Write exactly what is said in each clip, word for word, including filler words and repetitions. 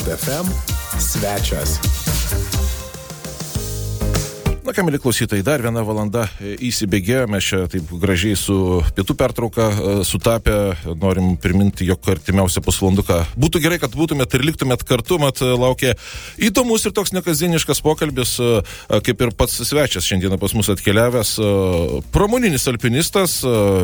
ef em svečias. Na ką, mėly klausytojai, dar viena valanda įsibėgėjome, čia taip gražiai su pietų pertrauka sutapę, norim priminti, jog artimiausią pusvalanduką būtų gerai, kad būtumėt ir liktumėt kartu, mat laukia įdomus ir toks nekasdieniškas pokalbis, kaip ir pats svečias šiandieną pas mus atkeliavęs, pramoninis alpinistas,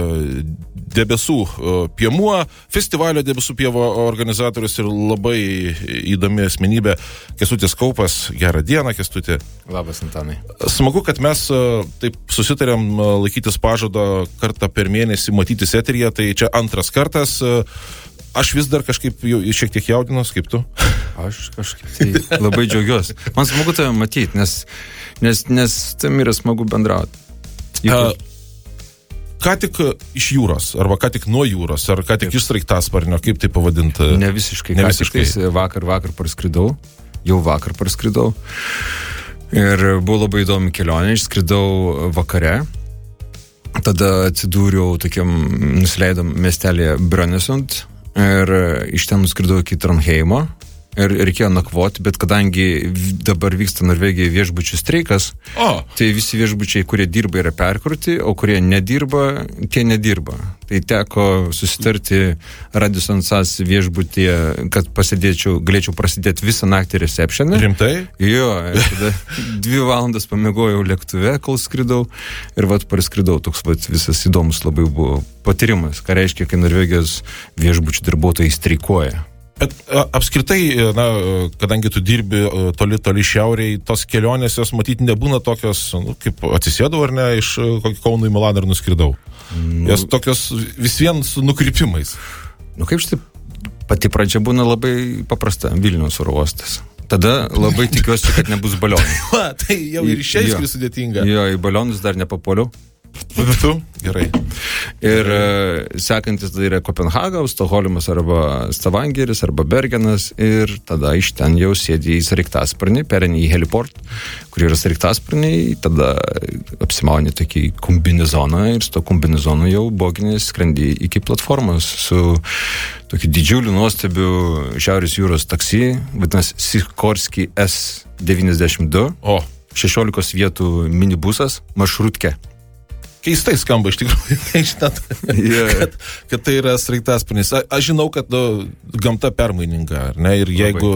debesų piemuo, festivalio debesų pievo organizatorius ir labai įdomi asmenybė Kęstutis Kaupas. Gerą dieną, Kęstuti. Labas, Antanai. Smagu, kad mes taip susitarėm laikytis pažado kartą per mėnesį matytis eteryje, tai čia antras kartas. Aš vis dar kažkaip jau šiek tiek jaudinos, kaip tu? Aš kažkaip tai labai džiaugiuosi. Man smagu tave matyti, nes, nes, nes tam yra smagu bendrauti. Ypač... Ką tik iš jūros, arba ką tik nuo jūros, ar ką tik iš sraigtasparnio, kaip tai pavadinti? Ne visiškai. Ne visiškai. Vakar, vakar parskridau, jau vakar parskridau. Ir buvo labai įdomi kelionė, išskridau vakare, tada atsidūriau tokiam nusileidom miestelėje Brønnøysund ir iš ten nuskridau iki Trondheimo ir reikėjo nakvoti, bet kadangi dabar vyksta Norvegijoje viešbučių streikas, o. tai visi viešbučiai, kurie dirba, yra perkrauti, o kurie nedirba, tie nedirba. Tai teko susitarti Radisson Sas viešbutyje, kad pasidėčiau, galėčiau prasidėti visą naktį receptioną. Rimtai? Jo, tada dvi valandas pamiegojau lėktuve, kol skridau ir vat parskridau. Toks vat visas įdomus labai buvo patyrimas, ką reiškia, kai Norvegijos viešbučių darbuotojai streikuoja. Bet apskritai, na, kadangi tu dirbi toli, toli šiauriai, tos kelionės jos matyti nebūna tokios, nu, kaip atsisėdau ar ne, iš kokį Kauno į Milaną ir nuskridau. Nu, jos tokios vis vien su nukrypimais. Nu kaip štai, pati pradžia būna labai paprasta, Vilniaus oro uostas. Tada labai tikiuosi, kad nebus balionų. Va, tai jau ir išėjus sudėtinga. Jo, į balionus dar nepapuoliau. Bet tu? Gerai. Ir uh, sekantis tai yra Kopenhaga, Stokholmas arba Stavangeris arba Bergenas ir tada iš ten jau sėdi į sraigtasparnį, pereini į heliport, kur yra sraigtasparniai, tada apsimauni tokį kombinezoną ir su to kombinezonu jau boginį skrendi iki platformos su tokiu didžiuliu nuostabiu Šiaurės jūros taksi, vadinasi Sikorski S devyniasdešimt du, o šešiolikos vietų minibusas, maršrutke. Keistai skamba iš tikrųjų, žinot, yeah. kad, kad tai yra sraigtasparnis. A, aš žinau, kad nu, gamta permaininga, ar ne, ir jeigu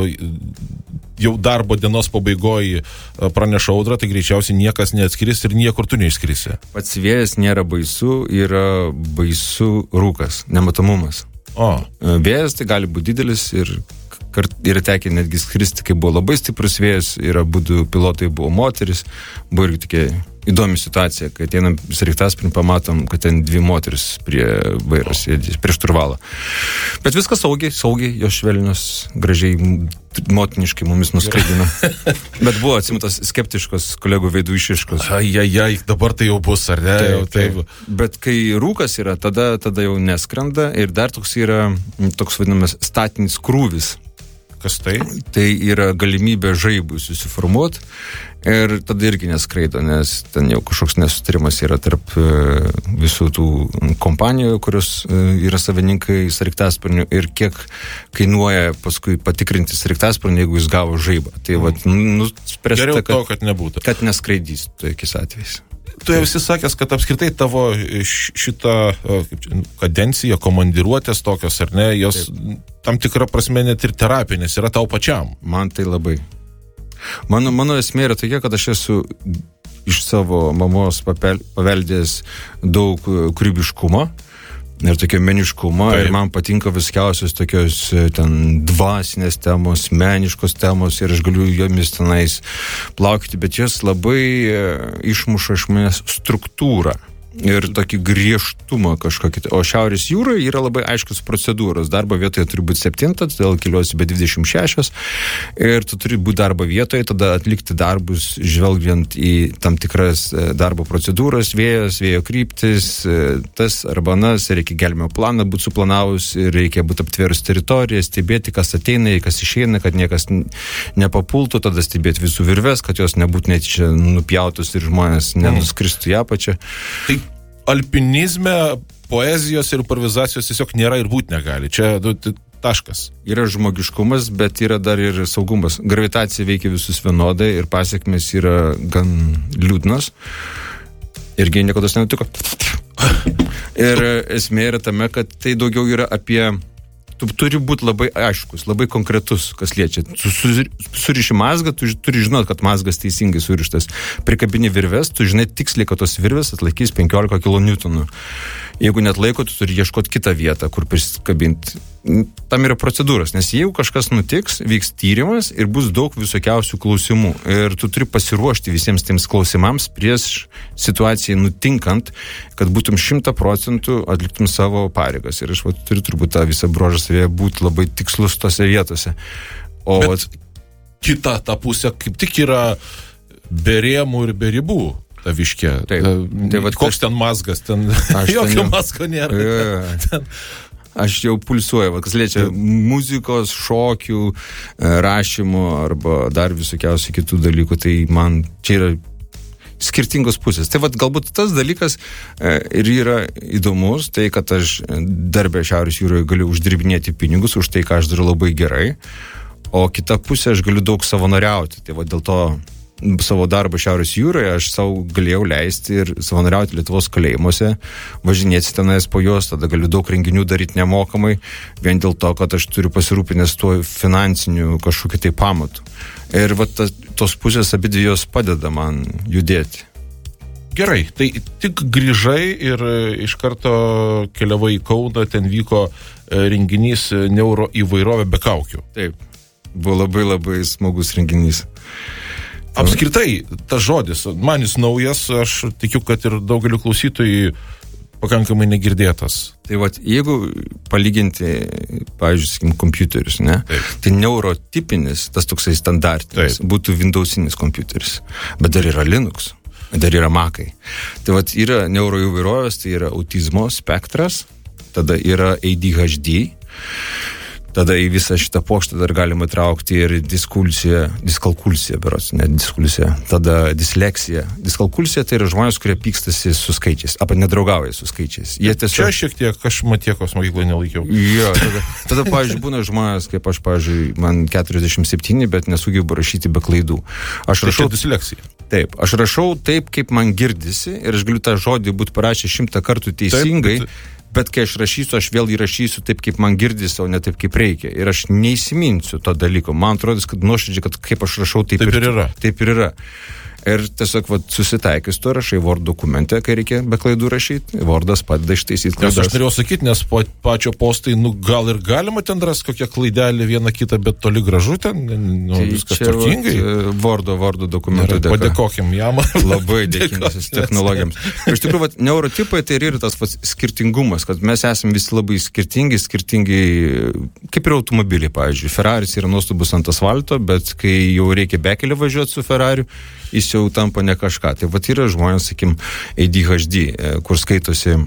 jau darbo dienos pabaigoje praneša audra, tai greičiausiai niekas neatskris ir niekur tu neišskrisi. Pats vėjas nėra baisu, yra baisu rūkas, nematomumas. O. Vėjas tai gali būti didelis ir kart yra tekę netgi skristi, kai buvo labai stiprus vėjas, ir abudu pilotai buvo moteris, buvo irgi tokia įdomi situacija, kai ateinam sraigtasparnį, pamatom, kad ten dvi moteris prie vairo sėdi, prie šturvalo. Bet viskas saugiai, saugiai, jos švelnios, gražiai, motiniškai mumis nuskraidino. Bet buvo atsimintas skeptiškos kolegų veidų išiškos. Ai, ai, ai, dabar tai jau bus, ar ne? Taip, taip. Bet kai rūkas yra, tada, tada jau neskrenda ir dar toks yra, toks vadinamas statinis krūvis. Kas tai? Tai yra galimybė žaibui susiformuoti ir tada irgi neskraido, nes ten jau kažkoks nesutarimas yra tarp visų tų kompanijų, kurios yra savininkai sraigtasparnių ir kiek kainuoja paskui patikrinti sraigtasparnį, jeigu jis gavo žaibą. Tai vat, nuspręsta, geriau kad, to, kad nebūtų. Kad neskraidys tokiais atvejais. Tu jau esi sakęs, kad apskritai tavo šitą kaip čia, kadenciją, komandiruotės tokios, ar ne, jos Taip. Tam tikrą prasme net ir terapinės yra tau pačiam. Man tai labai. Mano, mano esmė yra tokia, kad aš esu iš savo mamos papel, paveldėjęs daug kūrybiškumo ir tokio meniškumo. Taip. Ir man patinka viskiausios tokios ten dvasinės temos, meniškos temos ir aš galiu jomis tenais plaukti, bet jos labai išmuša iš manęs struktūrą ir tokį griežtumą kažkokį. O Šiaurės jūroje yra labai aiškios procedūros. Darbo vietoje turi būti septinta, todėl keliuosi be dvidešimt šešios ir tu turi būti darbo vietoje, tada atlikti darbus, žvelgiant į tam tikras darbo procedūras, vėjas, vėjo kryptis, tas arba anas, reikia gelbėjimo planą būti suplanavus, reikia būti aptvėrus teritoriją, stebėti, kas ateina, kas išeina, kad niekas nepapultų, tada stebėti visų virves, kad jos nebūtų net čia nupjautos ir žmonės nenuskristų į apačią. Tai alpinizme poezijos ir improvizacijos tiesiog nėra ir būti negali. Čia Taškas. Yra žmogiškumas, bet yra dar ir saugumas. Gravitacija veikia visus vienodai ir pasiekmes yra gan liūdnas. Irgi niekada nenutiko. Ir esmė yra tame, kad tai daugiau yra apie... Tu turi būti labai aiškus, labai konkretus, kas liečia. Tu suriši mazgą, tu turi žinot, kad mazgas teisingai surištas. Prikabini virves, tu žinai tiksliai, kad tos virves atlaikys penkiolika kilonewtonų. Jeigu net laiko, tu turi ieškoti kitą vietą, kur prisikabinti. Tam yra procedūros, nes jeigu kažkas nutiks, vyks tyrimas ir bus daug visokiausių klausimų. Ir tu turi pasiruošti visiems tiems klausimams prieš situacijai nutinkant, kad būtum šimta procentų atliktum savo pareigas. Ir aš va, turiu turbūt tą visą brožą savėje būti labai tikslus tose vietose. O bet kita ta pusė kaip tik yra be rėmų ir be ribų. Ta viškė. Taip. Tai va, koks ten mazgas, ten jokio ten... mazgo nėra. Yeah. ten... Aš jau pulsuoju, va, kas liečia muzikos, šokių, rašymų arba dar visokiausių kitų dalykų, tai man čia yra skirtingos pusės. Tai va, galbūt tas dalykas ir yra įdomus, tai kad aš darbę Šiaurės jūroje galiu uždirbinėti pinigus už tai, ką aš darau labai gerai, o kita pusė aš galiu daug savanoriauti. Tai va, dėl to savo darbą Šiaurės jūroje aš savo galėjau leisti ir savanoriauti Lietuvos kalėjimuose, važinėti tenais po juos, tada galiu daug renginių daryti nemokamai, vien dėl to, kad aš turiu pasirūpinęs tuo finansiniu kažkokiu tai pamatu. Ir va, ta, tos pusės abidvijos padeda man judėti. Gerai, tai tik grįžai ir iš karto keliavai į Kauną, ten vyko renginys Neuro įvairovė be kaukių. Taip, buvo labai labai smagus renginys. Apskritai, tas žodis, man jis naujas, aš tikiu, kad ir daugeliu klausytojų pakankamai negirdėtas. Tai vat, jeigu palyginti, pavyzdžiui, sakykim, kompiuterius, ne? Taip. Tai neurotipinis, tas toksai standartinis, Taip. būtų Windowsinis kompiuteris. Bet dar yra Linux, dar yra Macai. Tai vat, yra neuroįvairovės, tai yra autizmo spektras, tada yra A D H D, tada į visą šitą pokštą dar galima traukti ir diskulsiją, diskalkulsiją, berods, ne diskulsiją, tada disleksija. Diskalkulsija tai yra žmonės, kurie pykstasi su skaičiais, arba nedraugauja su skaičiais. Jie tiesiog... Čia šiek tiek aš matiekos mokykloje nelaikiau. Jo, tada, tada, pavyzdžiui, būna žmonės, kaip aš, pavyzdžiui, man keturiasdešimt septyni, bet nesugebu rašyti be klaidų. Aš tai rašau disleksija. Taip, aš rašau taip, kaip man girdisi ir aš galiu tą žodį būti parašę šimtą kartų teisingai. Taip, bet... Bet kai aš rašysiu, aš vėl įrašysiu taip, kaip man girdisi, o ne taip, kaip reikia. Ir aš neįsiminsiu to dalyko. Man atrodo, kad nuoširdžiai, kad kaip aš rašau, taip, taip ir, ir yra. Taip ir yra. Ir tiesiog vat, susitaikys tu rašai Word dokumente, kai reikia be klaidų rašyti. Wordas padeda ištaisyti klaidas. Aš norėjau sakyti, nes po pačio postai, nu gal ir galima ten rasti kokią klaidelį vieną kitą, bet toli gražu ten, nu, tai viskas tvarkingai. Wordo, Wordo dokumentų dėka. Padėkokim jam. Labai dėkingas technologijams. Iš tikrųjų, vat, neurotipai tai yra tas vat, skirtingumas, kad mes esame visi labai skirtingi, skirtingi, kaip ir automobiliai, pavyzdžiui. Ferraris yra nuostabus ant asfalto, bet kai jau reikia bekelį važiuoti su Ferrariu, jis jau tampa ne kažką. Tai vat yra žmonės, sakim, A D H D, kur skaitosi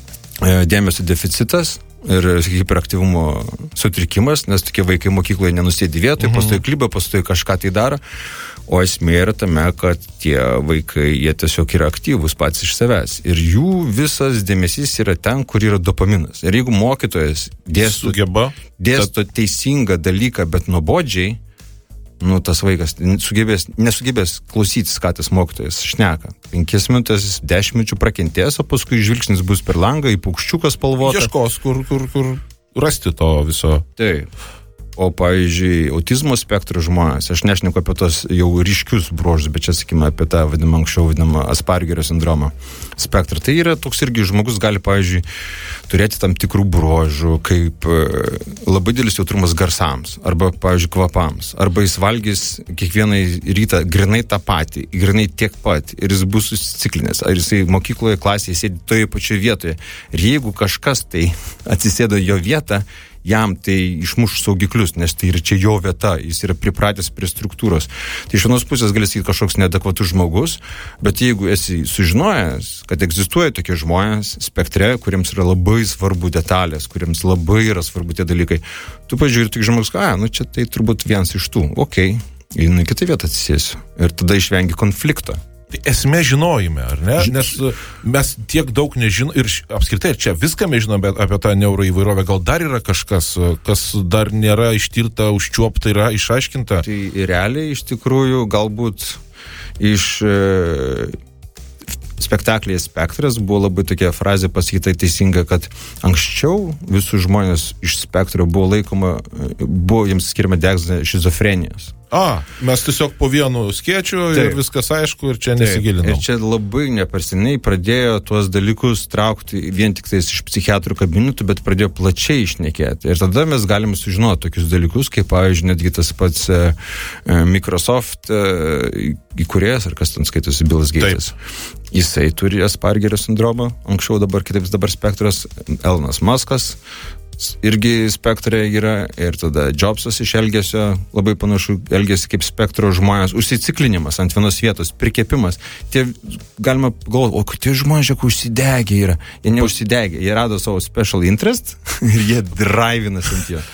dėmesio deficitas ir hiperaktyvumo sutrikimas, nes tokie vaikai mokykloje nenusėdi vietoje, mhm. pastoji kliba, pastoji kažką tai daro. O esmė yra tame, kad tie vaikai, jie tiesiog yra aktyvūs pats iš savęs. Ir jų visas dėmesys yra ten, kur yra dopaminas. Ir jeigu mokytojas dėsto, Sugeba, dėsto teisingą dalyką, bet nuobodžiai, nu, tas vaikas sugebės, nesugebės klausytis, ką tas mokytojas šneka. Penkias minutės, dešimt minučių prakentės, o paskui žvilgsnis bus per langą į paukščiuką spalvotą. Ieškos, kur, kur, kur rasti to viso. Taip. O, pavyzdžiui, autizmo spektro žmonės, aš nešneku apie tos jau ryškius bruožus, bet čia, sakykime, apie tą vadinamą anksčiau vadinamą Aspergerio sindromą spektrą. Tai yra toks irgi žmogus gali, pavyzdžiui, turėti tam tikrų bruožų, kaip e, labai didelis jautrumas garsams, arba, pavyzdžiui, kvapams, arba jis valgys kiekvieną rytą grinai tą patį, grinai tiek pat, ir jis bus susiciklinęs, ar jisai mokykloje klasėje sėdi toje pačioje vietoje. Ir jeigu kažkas tai atsisėdo jo vietą, jam tai išmuš saugiklius, nes tai yra čia jo vieta, jis yra pripratęs prie struktūros. Tai iš vienos pusės gali sakyti kažkoks neadekvatus žmogus, bet jeigu esi sužinojęs, kad egzistuoja tokie žmonės spektre, kuriems yra labai svarbu detalės, kuriems labai yra svarbu tie dalykai, tu pažiūrė tik žmogus, a, nu čia tai turbūt vienas iš tų, okei, okay, į kitą vietą atsisėsiu. Ir tada išvengi konflikto. Tai esmė žinojime, ar ne? Nes mes tiek daug nežinom ir apskritai čia viską mes žinome apie tą neuroįvairovę. Gal dar yra kažkas, kas dar nėra ištirta, užčiuopta, yra išaiškinta? Tai realiai iš tikrųjų galbūt iš e, spektaklyje Spektras buvo labai tokia frazė pasakyta teisinga, kad anksčiau visus žmonės iš Spektro buvo laikoma, buvo jiems skiriama diagnozė šizofrenijos. A, mes tiesiog po vienu skėčiu ir viskas aišku ir čia nesigilinam. Ir čia labai neparseniai pradėjo tuos dalykus traukti vien tik tais iš psichiatrų kabinetų, bet pradėjo plačiai išnekėti. Ir tada mes galime sužinoti tokius dalykus, kaip pavyzdžiui, netgi tas pats e, Microsoft e, įkūrėjas, ar kas ten skaitosi, Billas Gates. Jisai turi Aspergerio sindromą, anksčiau dabar kitaip dabar Spektras, Elonas Muskas irgi Spektre yra, ir tada Jobsas iš elgesio labai panašu elgesi kaip Spektro žmonės, užsiciklinimas ant vienos vietos, prikepimas. Tie, galima galvoti, o tie žmonės, žiūrėk, užsidegė yra. Jie neužsidegė, jie rado savo special interest ir jie draivinas ant jo.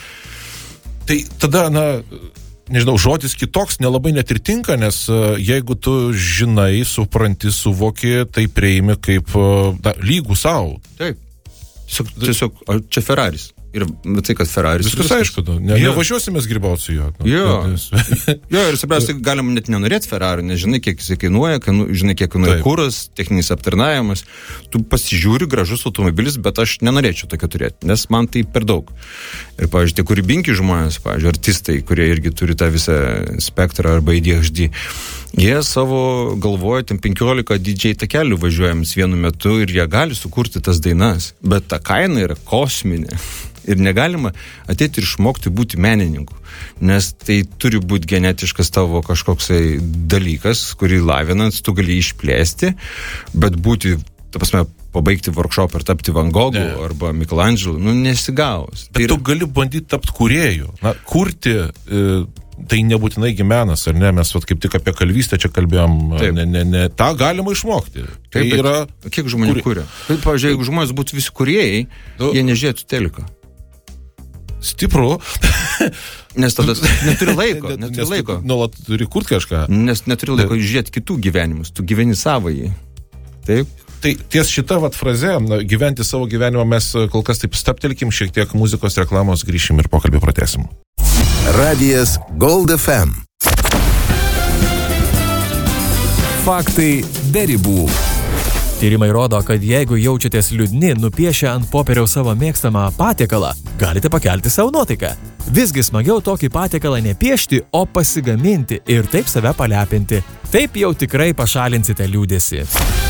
Tai tada, na, nežinau, žodis kitoks nelabai net ir tinka, nes uh, jeigu tu žinai, supranti, suvoki, tai priimi kaip uh, na, lygų savo. Taip. Tiesiog, tiesiog, čia Ferraris. Ir tai, kad Ferraris... Viskas, viskas aišku, ne, nevažiuosime grybauti su juo. Nu, jo. jo, ir svarbiausia, galima net nenorėti Ferrari, nes žinai, kiek jisai kainuoja, kainu, žinai, kiek kainuoja kuras, techninis aptarnavimas. Tu pasižiūri, gražus automobilis, bet aš nenorėčiau tokio turėti, nes man tai per daug. Ir, pavyzdžiui, tie kūrybingi žmonės, pavyzdžiui, artistai, kurie irgi turi tą visą spektrą arba A D H D, jie savo galvoja, ten penkiolika D J takelių važiuojams vienu metu ir jie gali sukurti tas dainas, bet ta kaina yra kosminė. Ir negalima ateiti ir išmokti būti menininku, nes tai turi būti genetiškas tavo kažkoksai dalykas, kurį lavinant tu gali išplėsti, bet būti, ta prasme, pabaigti workshop ir tapti Van Goghu ne. Arba Michelangelo, nu nesigaus. Bet tai tu yra... gali bandyti tapti kūrėju. Na, kurti... E... Tai nebūtinai menas, ar ne? Mes vat, kaip tik apie kalvystę čia kalbėjom. Ne, ne, ne. Ta galima išmokti. Taip, tai yra... Kiek žmonių kuri... kuria? Tai, pavyzdžiui, jeigu žmonės būtų visi kūrėjai, nu, jie nežiūrėtų teliką. Stipru. Nes tada neturi laiko. Neturi nes laiko. Nuolat turi kurti kažką. Nes neturi laiko žiūrėti kitų gyvenimus. Tu gyveni savąjį. Taip. Tai ties šita vat fraze, na, gyventi savo gyvenimą, mes kol kas taip staptelkim, šiek tiek muzikos reklamos, grįšim ir pokalbį pratęsim. Radijas Gold F M. Faktai be ribų. Tyrimai rodo, kad jeigu jaučiatės liūdni, nupiešę ant popieriaus savo mėgstamą patiekalą, galite pakelti savo nuotaiką. Visgi smagiau tokį patiekalą nepiešti, o pasigaminti ir taip save palepinti. Taip jau tikrai pašalinsite liūdesį.